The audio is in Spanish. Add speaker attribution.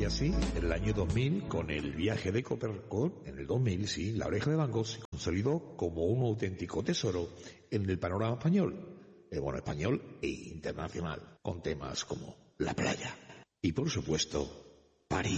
Speaker 1: Y así, en el año 2000, con el viaje de Coppercore, en el 2000, sí, La Oreja de Van Gogh se consolidó como un auténtico tesoro en el panorama español, español e internacional, con temas como la playa. Y por supuesto,